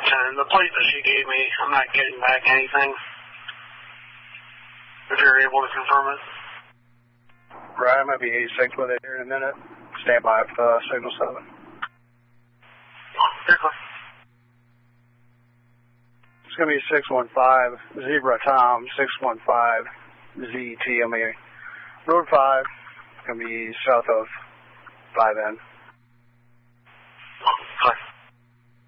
And the plate that she gave me, I'm not getting back anything. If you're able to confirm it. Right, I might be 86 with it here in a minute. Stand by for signal 7. It's going to be 615, Zebra Tom, 615, ZTMA. Road 5, going to be south of 5N.